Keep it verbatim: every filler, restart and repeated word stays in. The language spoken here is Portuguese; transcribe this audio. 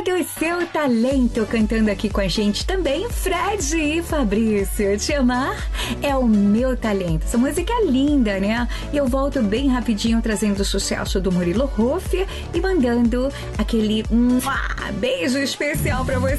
do seu talento, cantando aqui com a gente também, Fred e Fabrício. Te amar é o meu talento. Essa música é linda, né? E eu volto bem rapidinho trazendo o sucesso do Murilo Huff e mandando aquele um beijo especial pra você.